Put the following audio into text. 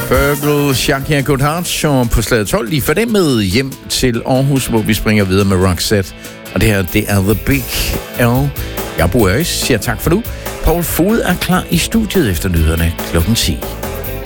Fergal, Shakira Goddard, og på slaget 12 lige for det med hjem til Aarhus, hvor vi springer videre med Roxette. Og det her, det er The Big L. Jeg Bo Øjes, siger tak for nu. Paul Fod er klar i studiet efter nyhederne klokken 10.